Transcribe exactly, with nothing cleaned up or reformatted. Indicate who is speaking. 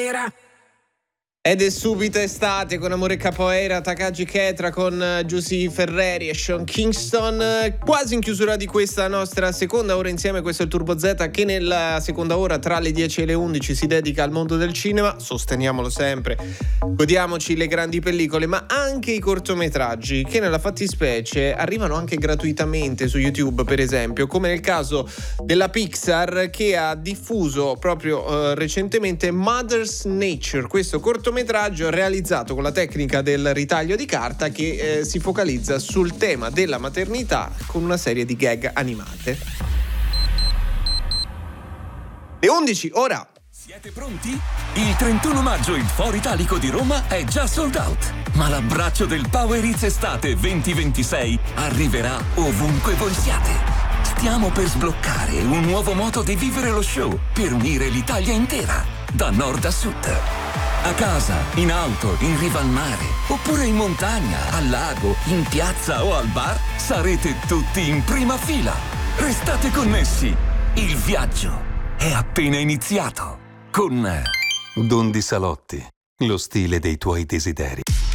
Speaker 1: Capoeira.
Speaker 2: Ed è subito estate con Amore Capoeira, Takagi Ketra con Giusy Ferreri e Sean Kingston. Quasi in chiusura di questa nostra seconda ora insieme, questo è il Turbo Z che nella seconda ora tra le dieci e le undici si dedica al mondo del cinema. Sosteniamolo sempre, godiamoci le grandi pellicole ma anche i cortometraggi che nella fattispecie arrivano anche gratuitamente su YouTube, per esempio, come nel caso della Pixar che ha diffuso proprio uh, recentemente Mother's Nature, questo cortometraggio realizzato con la tecnica del ritaglio di carta che eh, si focalizza sul tema della maternità con una serie di gag animate. Le undici ora.
Speaker 3: Siete pronti? Il trentuno maggio il Foro Italico di Roma è già sold out, ma l'abbraccio del Power Hits Estate venti ventisei arriverà ovunque voi siate. Stiamo per sbloccare un nuovo modo di vivere lo show per unire l'Italia intera, da nord a sud. A casa, in auto, in riva al mare, oppure in montagna, al lago, in piazza o al bar, sarete tutti in prima fila. Restate connessi. Il viaggio è appena iniziato con
Speaker 4: Dondi Salotti, lo stile dei tuoi desideri.